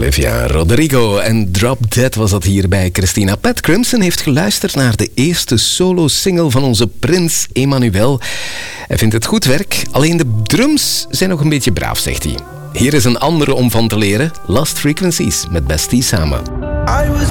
Olivia Rodrigo en Drop Dead was dat hier bij Christina. Pat Crimson heeft geluisterd naar de eerste solo-single van onze prins Emmanuel. Hij vindt het goed werk, alleen de drums zijn nog een beetje braaf, zegt hij. Hier is een andere om van te leren. Lost Frequencies met Bestie samen.